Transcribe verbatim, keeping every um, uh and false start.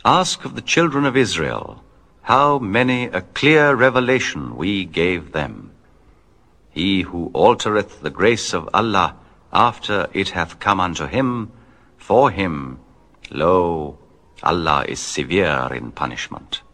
Ask of the children of Israel, how many a clear revelation we gave them. He who altereth the grace of Allah after it hath come unto him, for him, lo, Allah is severe in punishment.